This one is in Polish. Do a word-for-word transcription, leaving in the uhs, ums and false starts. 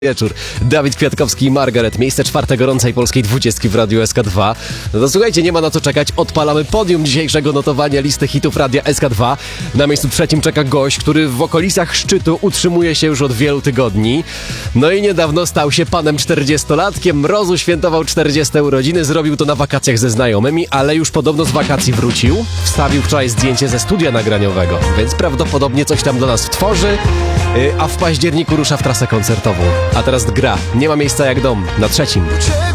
Wieczór. Dawid Kwiatkowski i Margaret. Miejsce czwarte gorącej polskiej dwudziestki w Radiu S K dwa. No to słuchajcie, nie ma na co czekać. Odpalamy podium dzisiejszego notowania listy hitów Radia S K dwa. Na miejscu trzecim czeka gość, który w okolicach szczytu utrzymuje się już od wielu tygodni. No i niedawno stał się panem czterdziestolatkiem. Mrozu świętował czterdzieste urodziny. Zrobił to na wakacjach ze znajomymi, ale już podobno z wakacji wrócił. Wstawił wczoraj zdjęcie ze studia nagraniowego, więc prawdopodobnie coś tam do nas wtworzy. A w październiku rusza w trasę koncertową. A teraz gra. Nie ma miejsca jak dom. Na trzecim.